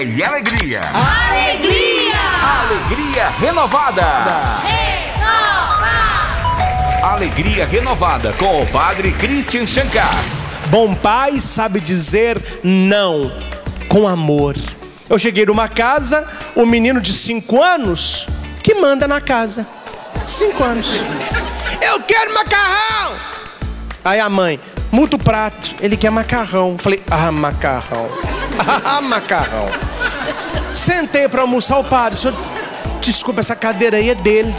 E alegria! Alegria! Alegria renovada! Alegria renovada com o Padre Christian Shankar. Bom pai sabe dizer não com amor. Eu cheguei numa casa, o menino de 5 anos que manda na casa. 5 anos. Eu quero macarrão! Aí a mãe, muda o prato, ele quer macarrão. Falei, macarrão. Macarrão. Sentei para almoçar, o padre, senhor, desculpa, essa cadeira aí é dele.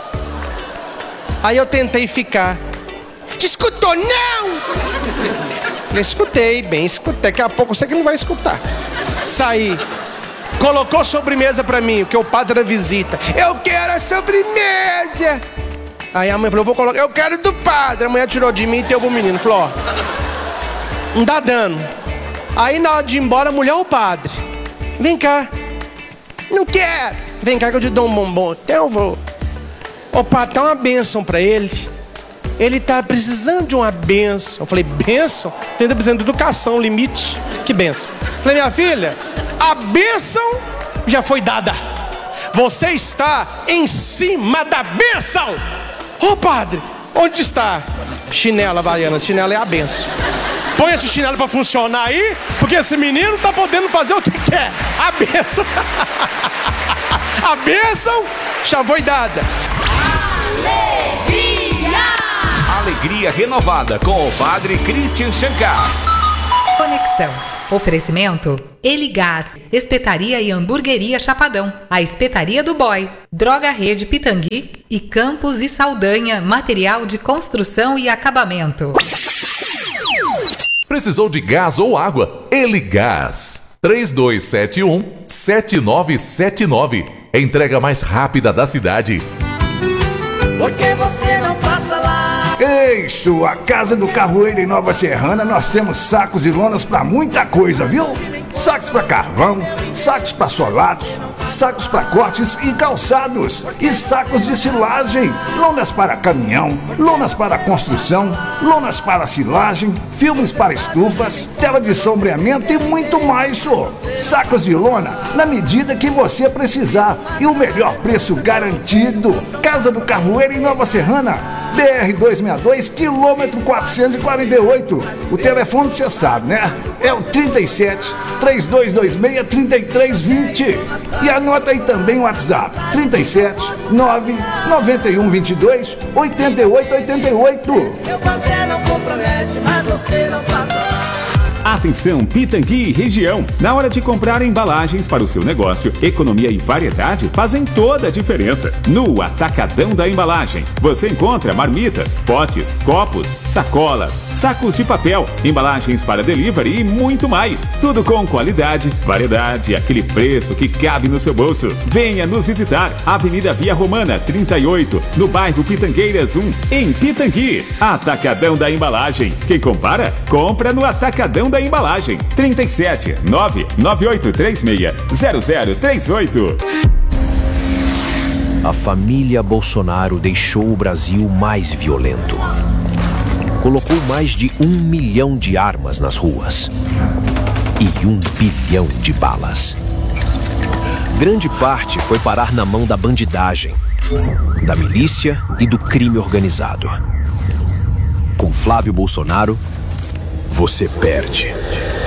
Aí eu tentei ficar. Te escutou, não! Eu escutei, daqui a pouco você que não vai escutar. Saí. Colocou sobremesa pra mim, porque o padre era visita. Eu quero a sobremesa! Aí a mãe falou, eu quero do padre. A mulher tirou de mim e deu pro menino. Falou, não dá dano. Aí na hora de ir embora, a mulher, o padre, vem cá. Não quero. Vem cá que eu te dou um bombom. Até eu vou. O padre, dá uma bênção pra ele. Ele tá precisando de uma bênção. Eu falei, bênção? Ele tá precisando de educação, limite. Que bênção? Falei, minha filha, a bênção já foi dada. Você está em cima da bênção. Ô padre, onde está? Chinela, Havaiana, chinela é a bênção. Põe esse chinelo pra funcionar aí, porque esse menino tá podendo fazer o que quer. A bênção. A bênção já foi dada. Alegria! Alegria renovada com o Padre Christian Shankar. Conexão. Oferecimento Eligás, Espetaria e Hamburgueria Chapadão, a Espetaria do Boy, Droga Rede Pitangui e Campos e Saldanha, material de construção e acabamento. Precisou de gás ou água? Eligás. 3271-7979. Entrega mais rápida da cidade. Por que você não passa lá? Isso, a Casa do Carvoeiro em Nova Serrana, nós temos sacos e lonas para muita coisa, viu? Sacos para carvão, sacos para solados, sacos para cortes e calçados, e sacos de silagem, lonas para caminhão, lonas para construção, lonas para silagem, filmes para estufas, tela de sombreamento e muito mais, só. Sacos de lona na medida que você precisar e o melhor preço garantido. Casa do Carvoeiro em Nova Serrana, BR-262, quilômetro 448. O telefone você sabe, né? É o 37-3226-3320. E anota aí também o WhatsApp: 37-99122-8888. Você não compromete, mas você não passa. Atenção Pitangui e região, na hora de comprar embalagens para o seu negócio, economia e variedade fazem toda a diferença. No Atacadão da Embalagem, você encontra marmitas, potes, copos, sacolas, sacos de papel, embalagens para delivery e muito mais. Tudo com qualidade, variedade e aquele preço que cabe no seu bolso. Venha nos visitar, Avenida Via Romana 38, no bairro Pitangueiras 1, em Pitangui. Atacadão da Embalagem. Quem compara, compra no Atacadão da Embalagem. 37-99836-0038. A família Bolsonaro deixou o Brasil mais violento. Colocou mais de 1 milhão de armas nas ruas e 1 bilhão de balas. Grande parte foi parar na mão da bandidagem, da milícia e do crime organizado. Com Flávio Bolsonaro, você perde.